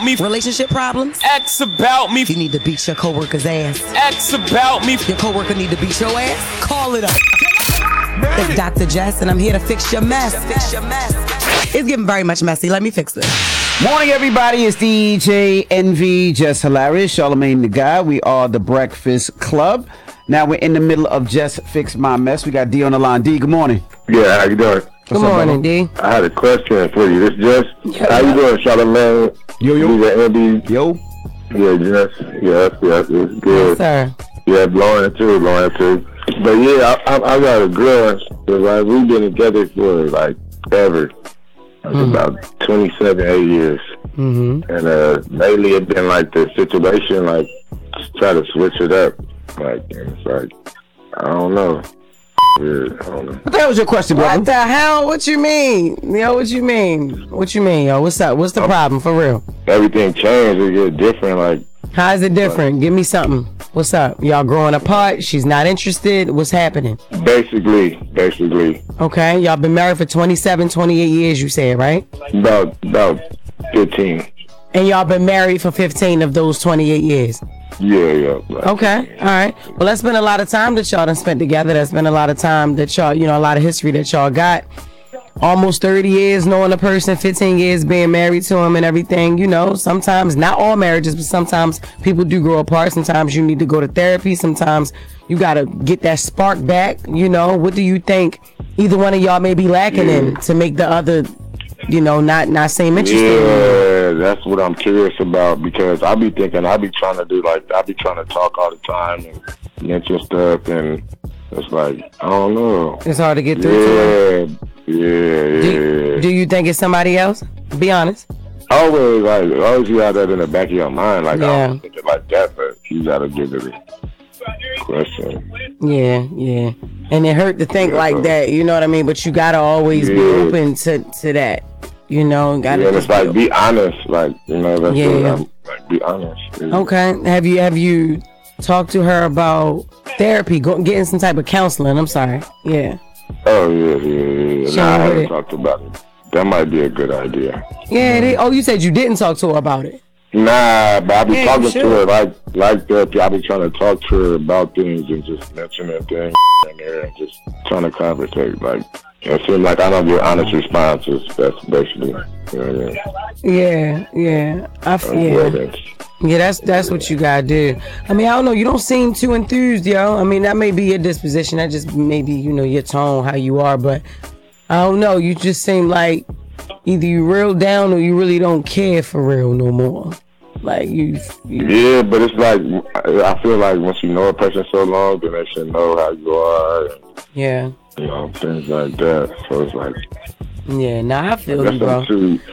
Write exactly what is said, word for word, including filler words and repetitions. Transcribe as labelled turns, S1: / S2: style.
S1: me.
S2: Relationship problems?
S1: X about me.
S2: You need to beat your coworker's ass.
S1: X about me.
S2: Your coworker need to beat your ass? Call it up. It's Doctor Jess, and I'm here to fix your mess. Fix your mess. It's getting very much messy. Let me fix this.
S3: Morning, everybody. It's D J Envy, Jess Hilarious, Charlamagne the Guy. We are the Breakfast Club. Now we're in the middle of Just Fix My Mess. We got D on the line. D, good morning.
S4: Yeah, how you doing?
S2: Good What's morning, up, D.
S4: I had a question for you. This Jess. Yeah, how you doing, Charlamagne?
S3: Yo, yo.
S4: D J Envy.
S3: Yo.
S4: Yeah, Jess. Yes, yes, it's good.
S2: Yes, sir.
S4: Yeah, blowing it too, blowing it too. But yeah, I, I, I got a girl. So like we've been together for like ever. Like mm. about twenty-seven, eight years.
S2: Mm-hmm.
S4: And uh, lately it's been like the situation, like try to switch it up. Like, and it's like, I don't know. Yeah, I don't know.
S3: What the hell was your question, brother?
S2: What the hell? What you mean? Yo, what you mean? What you mean, yo? What's up? What's the um, problem, for real?
S4: Everything changed. It get different, like.
S2: How is it different? Like, give me something. What's up? Y'all growing apart? She's not interested? What's happening?
S4: Basically, basically.
S2: Okay, y'all been married for twenty-seven, twenty-eight years, you said, right?
S4: About, about fifteen.
S2: And y'all been married for fifteen of those twenty-eight years?
S4: Yeah, yeah. Like,
S2: okay, all right. Well, that's been a lot of time that y'all done spent together. That's been a lot of time that y'all, you know, a lot of history that y'all got. Almost thirty years knowing a person, fifteen years being married to him and everything. You know, sometimes, not all marriages, but sometimes people do grow apart. Sometimes you need to go to therapy. Sometimes you got to get that spark back. You know, what do you think either one of y'all may be lacking yeah. in to make the other, you know, not not seem interested?
S4: Yeah, that's what I'm curious about, because I be thinking, I be trying to do like, I be trying to talk all the time and mention stuff, and it's like, I don't know.
S2: It's hard to get through
S4: yeah,
S2: to her.
S4: Yeah, yeah.
S2: Do, do you think it's somebody else? Be honest.
S4: Always, like, always you have that in the back of your mind. Like,
S2: yeah.
S4: I don't think it like that, but you gotta give it a question.
S2: Yeah, yeah. And it hurt to think yeah, like so. that, you know what I mean? But you gotta always yeah. be open to, to that. You know, gotta
S4: yeah, and it's
S2: be
S4: like,
S2: open.
S4: be honest. Like, you know, that's
S2: yeah.
S4: what I'm, like, be honest. Yeah.
S2: Okay. Have you, have you talked to her about therapy, go, getting some type of counseling? I'm sorry. Yeah.
S4: Oh, yeah, yeah, yeah. Nah, I haven't talked about it. That might be a good idea.
S2: Yeah, they, oh, you said you didn't talk to her about it.
S4: Nah, but I be
S2: yeah,
S4: talking to her like like that. I be trying to talk to her about things and just mentioning things in there and just trying to conversate. Like, it seems like I don't get honest responses. That's basically, you know what I mean?
S2: Yeah, yeah. I f- yeah. Yeah, that's that's what you gotta do. I mean, I don't know. You don't seem too enthused, yo. I mean, that may be your disposition. That just may be, you know, your tone, how you are. But I don't know. You just seem like either you real down or you really don't care for real no more. Like you. you
S4: yeah, but it's like I feel like once you know a person so long, then they should know how you are. And,
S2: yeah.
S4: You know, things like that. So it's like.
S2: Yeah, nah, I feel you, bro.
S4: Too,